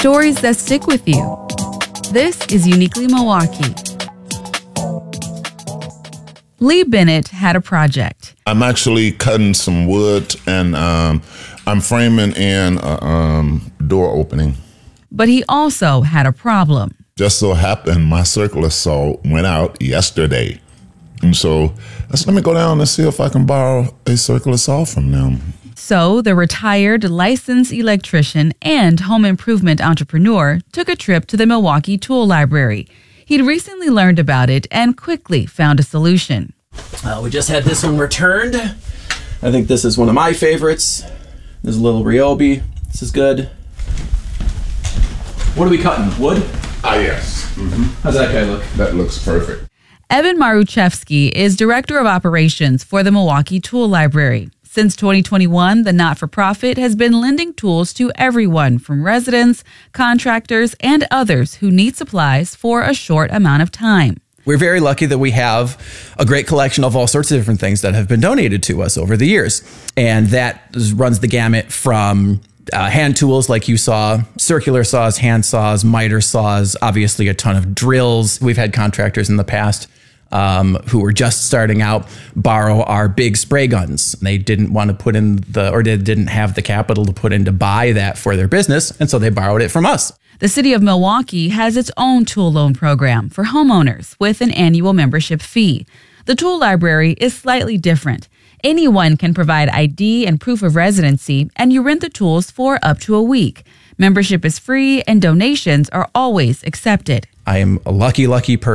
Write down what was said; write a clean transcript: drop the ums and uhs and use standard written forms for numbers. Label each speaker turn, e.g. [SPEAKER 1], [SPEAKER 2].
[SPEAKER 1] Stories that stick with you. This is Uniquely Milwaukee. Lee Bennett had a project.
[SPEAKER 2] I'm actually cutting some wood and I'm framing in a door opening.
[SPEAKER 1] But he also had a problem.
[SPEAKER 2] Just so happened my circular saw went out yesterday. And so I said, let me go down and see if I can borrow a circular saw from them.
[SPEAKER 1] So the retired licensed electrician and home improvement entrepreneur took a trip to the Milwaukee Tool Library. He'd recently learned about it and quickly found a solution.
[SPEAKER 3] We just had this one returned. I think this is one of my favorites. There's a little Ryobi. This is good. What are we cutting? Wood?
[SPEAKER 2] Yes. Mm-hmm.
[SPEAKER 3] How's that guy look?
[SPEAKER 2] That looks perfect.
[SPEAKER 1] Evan Maruchevsky is Director of Operations for the Milwaukee Tool Library. Since 2021, the not-for-profit has been lending tools to everyone from residents, contractors, and others who need supplies for a short amount of time.
[SPEAKER 3] We're very lucky that we have a great collection of all sorts of different things that have been donated to us over the years. And that runs the gamut from hand tools like you saw, circular saws, hand saws, miter saws, obviously a ton of drills. We've had contractors in the past who were just starting out borrow our big spray guns. They didn't want to put in they didn't have the capital to put in to buy that for their business, and so they borrowed it from us.
[SPEAKER 1] The city of Milwaukee has its own tool loan program for homeowners with an annual membership fee. The tool library is slightly different. Anyone can provide ID and proof of residency, and you rent the tools for up to a week. Membership is free, and donations are always accepted.
[SPEAKER 3] I am a lucky person.